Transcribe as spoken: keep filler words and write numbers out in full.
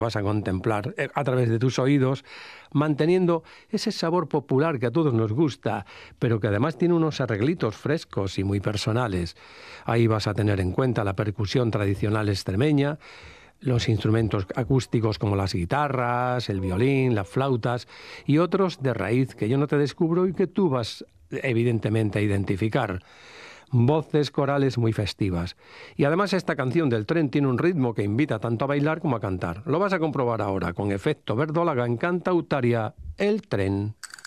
vas a contemplar a través de tus oídos, manteniendo ese sabor popular que a todos nos gusta, pero que además tiene unos arreglitos frescos y muy personales. Ahí vas a tener en cuenta la percusión tradicional extremeña, los instrumentos acústicos como las guitarras, el violín, las flautas y otros de raíz que yo no te descubro y que tú vas evidentemente a identificar. Voces corales muy festivas. Y además esta canción del tren tiene un ritmo que invita tanto a bailar como a cantar. Lo vas a comprobar ahora con Efecto Verdolaga en Cantautaria, El tren.